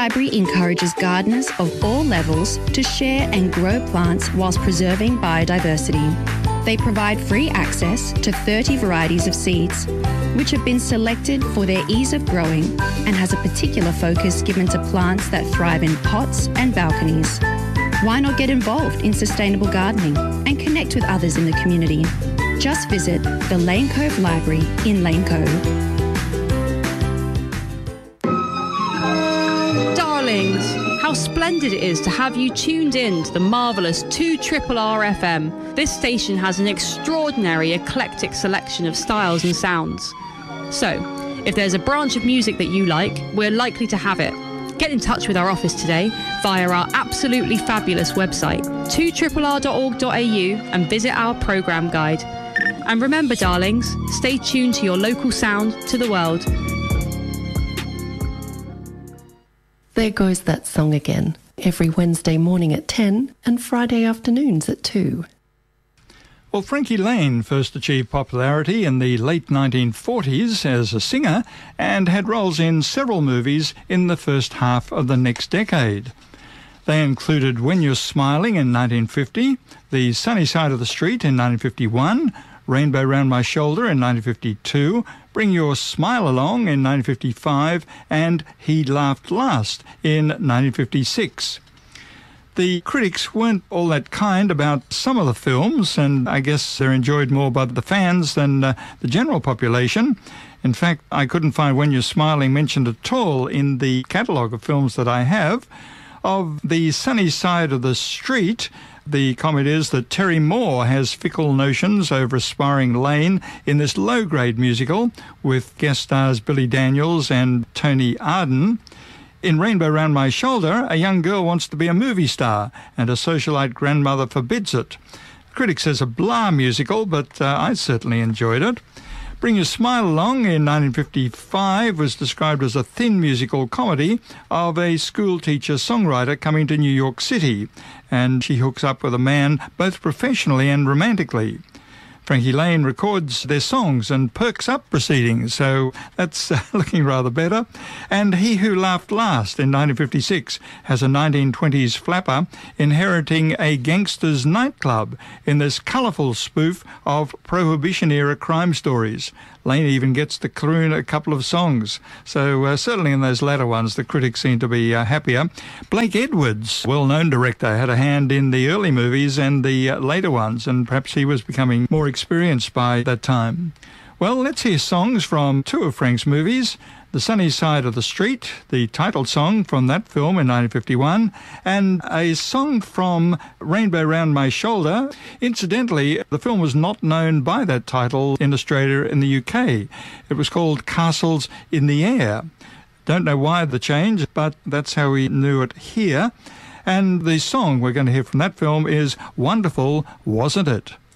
Library encourages gardeners of all levels to share and grow plants whilst preserving biodiversity. They provide free access to 30 varieties of seeds, which have been selected for their ease of growing and has a particular focus given to plants that thrive in pots and balconies. Why not get involved in sustainable gardening and connect with others in the community? Just visit the Lane Cove Library in Lane Cove. How splendid it is to have you tuned in to the marvellous 2RRR FM. This station has an extraordinary eclectic selection of styles and sounds. So, if there's a branch of music that you like, we're likely to have it. Get in touch with our office today via our absolutely fabulous website, 2RRR.org.au, and visit our programme guide. And remember, darlings, stay tuned to your local sound to the world. There goes that song again, every Wednesday morning at 10 and Friday afternoons at 2. Well, Frankie Lane first achieved popularity in the late 1940s as a singer and had roles in several movies in the first half of the next decade. They included When You're Smiling in 1950, The Sunny Side of the Street in 1951, Rainbow Round My Shoulder in 1952, Bring Your Smile Along in 1955, and He Laughed Last in 1956. The critics weren't all that kind about some of the films, and I guess they're enjoyed more by the fans than the general population. In fact, I couldn't find When You're Smiling mentioned at all in the catalogue of films that I have. Of The Sunny Side of the Street, the comment is that Terry Moore has fickle notions over aspiring Lane in this low-grade musical with guest stars Billy Daniels and Tony Arden. In Rainbow Round My Shoulder, a young girl wants to be a movie star and a socialite grandmother forbids it. Critics says a blah musical, but I certainly enjoyed it. Bring Your Smile Along in 1955 was described as a thin musical comedy of a school teacher-songwriter coming to New York City, and she hooks up with a man both professionally and romantically. Frankie Lane records their songs and perks up proceedings, so that's looking rather better. And He Who Laughed Last in 1956 has a 1920s flapper inheriting a gangster's nightclub in this colourful spoof of Prohibition-era crime stories. Lane even gets to croon a couple of songs. So certainly in those latter ones, the critics seem to be happier. Blake Edwards, well-known director, had a hand in the early movies and the later ones, and perhaps he was becoming more experienced by that time. Well, let's hear songs from two of Frank's movies. The Sunny Side of the Street, the title song from that film in 1951, and a song from Rainbow Round My Shoulder. Incidentally, the film was not known by that title in Australia and the UK. It was called Castles in the Air. Don't know why the change, but that's how we knew it here. And the song we're going to hear from that film is Wonderful, Wasn't It?